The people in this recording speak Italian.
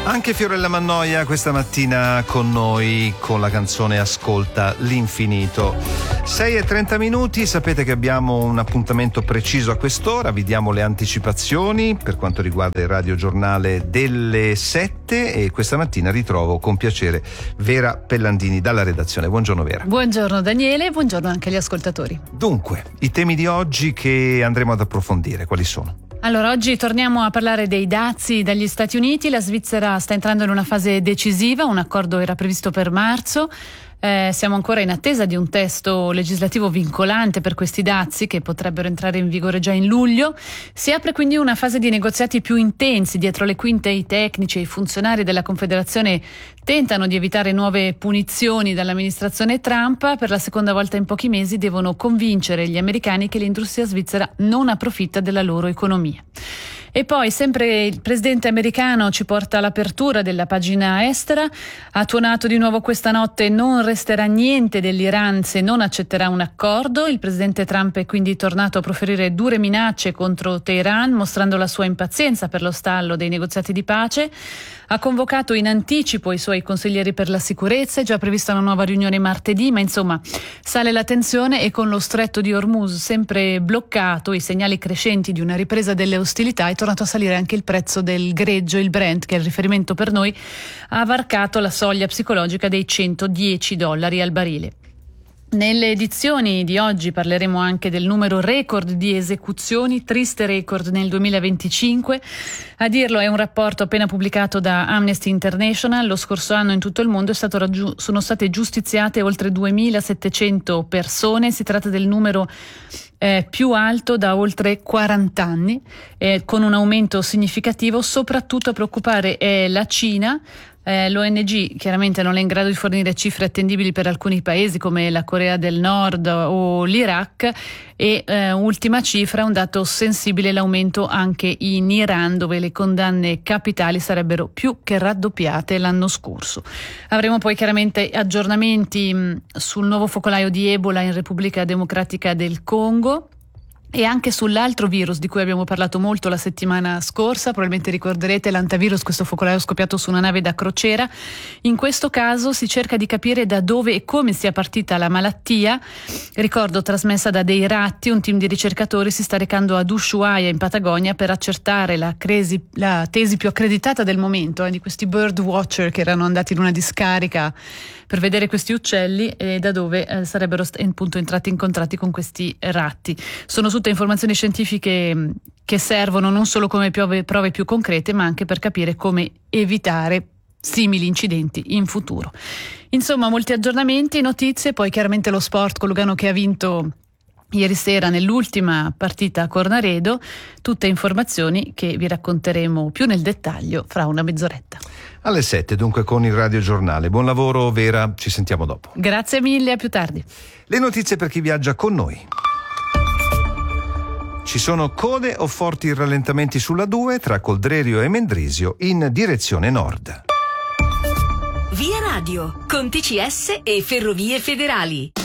Anche Fiorella Mannoia questa mattina con noi con la canzone Ascolta l'infinito. 6:30, sapete che abbiamo un appuntamento preciso a quest'ora, vi diamo le anticipazioni per quanto riguarda il radiogiornale delle 7 e questa mattina ritrovo con piacere Vera Pellandini dalla redazione. Buongiorno Vera. Buongiorno Daniele, buongiorno anche agli ascoltatori. Dunque, i temi di oggi che andremo ad approfondire, quali sono? Allora, oggi torniamo a parlare dei dazi dagli Stati Uniti. La Svizzera sta entrando in una fase decisiva, un accordo era previsto per marzo. Siamo ancora in attesa di un testo legislativo vincolante per questi dazi che potrebbero entrare in vigore già in luglio. Si apre quindi una fase di negoziati più intensi. Dietro le quinte i tecnici e i funzionari della Confederazione tentano di evitare nuove punizioni dall'amministrazione Trump. Per la seconda volta in pochi mesi devono convincere gli americani che l'industria svizzera non approfitta della loro economia. E poi sempre il presidente americano ci porta all'apertura della pagina estera, ha tuonato di nuovo questa notte: non resterà niente dell'Iran se non accetterà un accordo. Il presidente Trump è quindi tornato a proferire dure minacce contro Teheran, mostrando la sua impazienza per lo stallo dei negoziati di pace. Ha convocato in anticipo i suoi consiglieri per la sicurezza, è già prevista una nuova riunione martedì, ma insomma sale la tensione e con lo stretto di Hormuz sempre bloccato, i segnali crescenti di una ripresa delle ostilità, è tornato a salire anche il prezzo del greggio, il Brent, che è il riferimento per noi, ha varcato la soglia psicologica dei $110 al barile. Nelle edizioni di oggi parleremo anche del numero record di esecuzioni, triste record nel 2025. A dirlo è un rapporto appena pubblicato da Amnesty International. Lo scorso anno in tutto il mondo sono state giustiziate oltre 2.700 persone. Si tratta del numero più alto da oltre 40 anni, con un aumento significativo. Soprattutto a preoccupare è la Cina. L'ONG chiaramente non è in grado di fornire cifre attendibili per alcuni paesi come la Corea del Nord o l'Iraq e ultima cifra, un dato sensibile, l'aumento anche in Iran, dove le condanne capitali sarebbero più che raddoppiate l'anno scorso. Avremo poi chiaramente aggiornamenti sul nuovo focolaio di Ebola in Repubblica Democratica del Congo e anche sull'altro virus di cui abbiamo parlato molto la settimana scorsa. Probabilmente ricorderete l'antavirus, questo focolaio scoppiato su una nave da crociera. In questo caso si cerca di capire da dove e come sia partita la malattia. Ricordo, trasmessa da dei ratti, un team di ricercatori si sta recando ad Ushuaia in Patagonia per accertare la tesi più accreditata del momento, di questi bird watcher che erano andati in una discarica per vedere questi uccelli e da dove sarebbero appunto entrati in contatti con questi ratti. Sono tutte informazioni scientifiche che servono non solo come prove più concrete, ma anche per capire come evitare simili incidenti in futuro. Insomma, molti aggiornamenti, notizie, poi chiaramente lo sport con Lugano che ha vinto ieri sera nell'ultima partita a Cornaredo. Tutte informazioni che vi racconteremo più nel dettaglio fra una mezz'oretta. Alle 7 dunque con il radiogiornale. Buon lavoro Vera, ci sentiamo dopo. Grazie mille, a più tardi. Le notizie per chi viaggia con noi. Ci sono code o forti rallentamenti sulla 2 tra Coldrerio e Mendrisio in direzione nord. Via Radio, con TCS e Ferrovie Federali.